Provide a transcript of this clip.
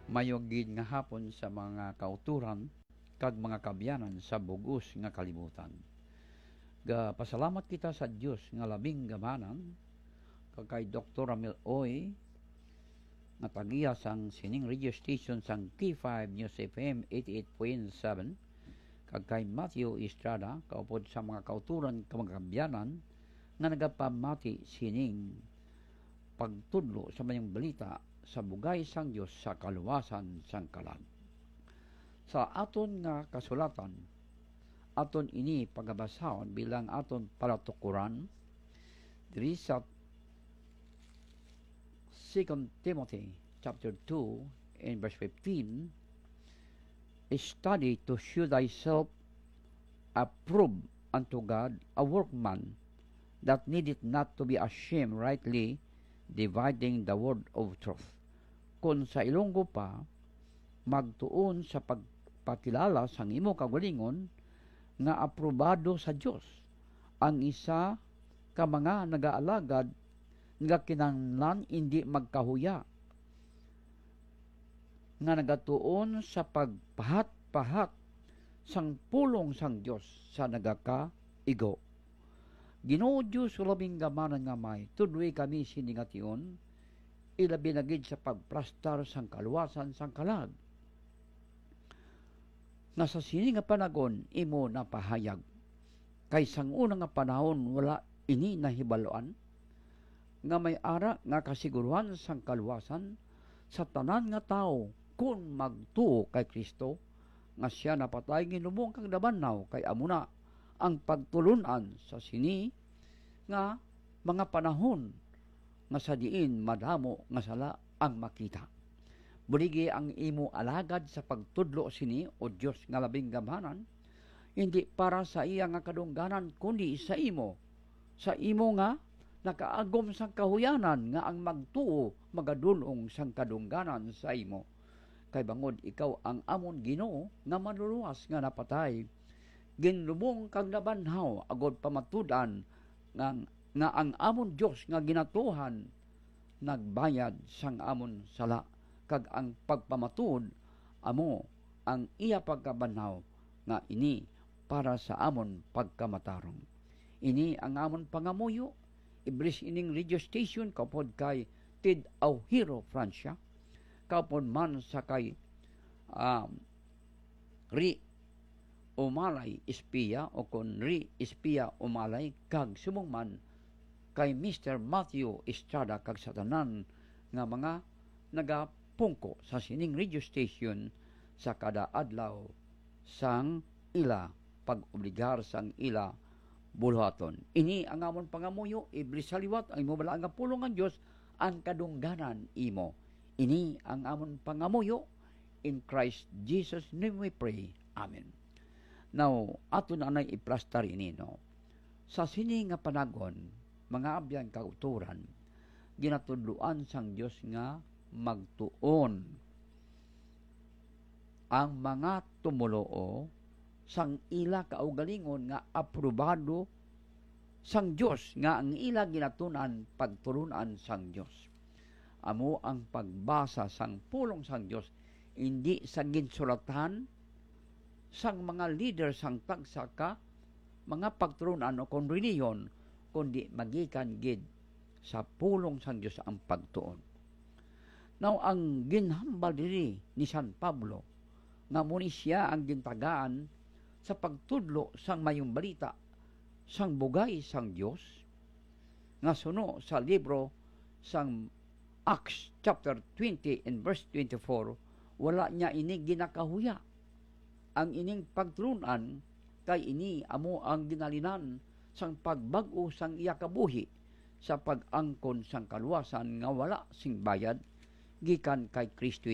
Mayogid nga hapon sa mga kauturan kag mga kabyanan sa bugos nga kalibutan. Pasalamat kita sa Dios nga labing gamanan kag kay Dr. Ramil Oy nga tagiya sang sining radio station sang K5 News FM 88.7 kag kay Matthew Estrada kaupod sa mga kauturan kag mga kabyanan nga nagapamati sining pagtudlo sa mayong balita sa bugay sang Dios sa kaluwasan sang kalag. Sa aton nga kasulatan, aton ini pagabasahon bilang aton palatukuran diri sa 2 Timothy chapter 2 and verse 15, study to show thyself approved unto God, a workman that needeth not to be ashamed, rightly dividing the word of truth. Kung sa Ilonggo pa, magtuon sa pagpakilala sang imo kagalingon nga aprobado sa Dios ang isa ka mga nagaalagad nga kinahanglan hindi magkahuya nga nagatuon sa pagpahat-pahat sang pulong sang Dios sa nagakaigo. Ginoo Dios labing gamanan nga may tudloy kami siningation ilabi na gid sa pagprastar sang kaluwasan sang kalag. Nga sa sini nga panagon imo napahayag kay sang una nga panahon wala ini nahibaloan nga may ara nga kasiguruhan sang kaluwasan sa tanan nga tao kun magtuo kay Kristo nga siya napatay ginubong kang dabanaw kay amuna ang pagtulunan sa sini nga mga panahon nga sa diin madamo nga sala ang makita. Buligi ang imo alagad sa pagtudlo sini o Dios nga labing gamanan, hindi para sa iya nga kadungganan kundi sa imo nga nakaagom sang kahuyanan nga ang magtuo magadulong sang kadungganan sa imo. Kay bangod ikaw ang amon Ginoo nga manluluwas nga napatay, ginlubong kang nabanhaw agod pamatudan nga ang amon Dios nga ginatuhan nagbayad sang amon sala kag ang pagpamatud amo ang iya pagkabanhaw nga ini para sa amon pagkamatarong. Ini ang amon pangamuyo iblis ining radio station kapod kay Tid Auhiro, Francia, kapod man sa kay Ri Umalay Espiya o kon Ri Espiya Umalay kag sumungman kay Mr. Matthew Estrada kag sa tanan nga mga nagapungko sa sining radio station sa kada adlaw sang ila pag-obligar sang ila bulhaton. Ini ang amon pangamuyo iblis saliwat ang imo balaang nga pulong ang Dios ang kadungganan imo. Ini ang amon pangamuyo in Christ Jesus name we pray. Amen. Now, ato na nay iplastar ini, no? Sa sini nga panagon, mga abyan kauturan, ginatudluan sang Dios nga magtuon ang mga tumuloo sang ila kaugalingon nga aprobado sang Dios nga ang ila ginatunan pagtulunan sang Dios. Amo ang pagbasa sang pulong sang Dios hindi sa ginsulatan sang mga leader sang tagsaka mga pagtulunan o kon reliyon kundi magikan gid sa pulong sang Dios ang pagtuon. Now ang ginhambal diri ni San Pablo nga muni siya ang gintagaan sa pagtudlo sang mayong balita sang bugay sang Dios nga suno sa libro sang Acts chapter 20 and verse 24, wala niya ini ginakahuya ang ining pagtulunan kay ini amo ang ginalinan sang pagbag-o sang iya kabuhi sa pag-angkon sang kaluwasan nga wala sing bayad gikan kay Kristo